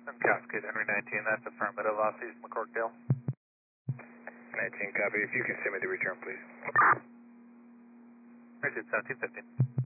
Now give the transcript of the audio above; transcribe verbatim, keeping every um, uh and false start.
And Cascade Henry nineteen, that's affirmative, off East McCorkdale. nineteen, copy. If you can send me the return, please. Rigid seventeen fifteen.